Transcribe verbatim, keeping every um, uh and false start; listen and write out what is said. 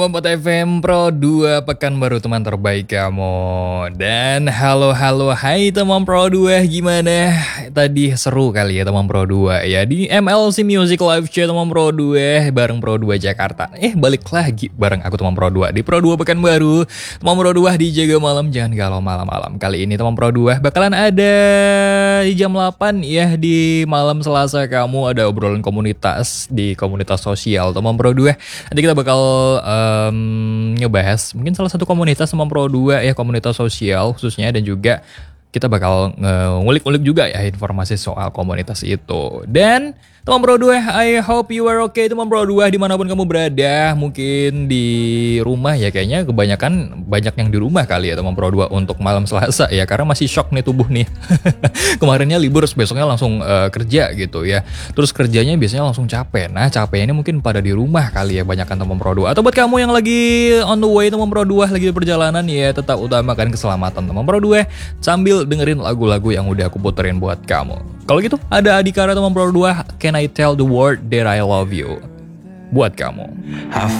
Kompas F M Pro dua Pekanbaru teman terbaik kamu. Dan halo halo hai teman Pro dua, gimana? Tadi seru kali ya teman Pro dua ya di M L C Music Live Chat teman Pro dua bareng Pro dua Jakarta. Eh balik lagi bareng aku teman Pro dua di Pro dua Pekanbaru. Teman Pro dua dijaga malam, jangan galau malam-malam. Kali ini teman Pro dua bakalan ada di jam delapan ya, di malam Selasa kamu ada obrolan komunitas di komunitas sosial teman Pro dua. Nanti kita bakal uh, Um, ngebahas mungkin salah satu komunitas teman Pro dua ya, komunitas sosial khususnya, dan juga kita bakal ngulik-ngulik juga ya informasi soal komunitas itu. Dan teman Pro dua, I hope you are okay teman Pro dua dimanapun kamu berada. Mungkin di rumah ya, kayaknya kebanyakan banyak yang di rumah kali ya teman Pro dua untuk malam Selasa ya, karena masih shock nih tubuh nih. Kemarinnya libur, besoknya langsung uh, kerja gitu ya. Terus kerjanya biasanya langsung capek. Nah capeknya mungkin pada di rumah kali ya banyakan teman Pro dua. Atau buat kamu yang lagi on the way teman Pro dua, lagi di perjalanan ya, tetap utamakan keselamatan teman Pro dua sambil dengerin lagu-lagu yang udah aku puterin buat kamu. Kalau gitu ada Adhikara teman Pro dua, Can I Tell the World That I Love You buat kamu. I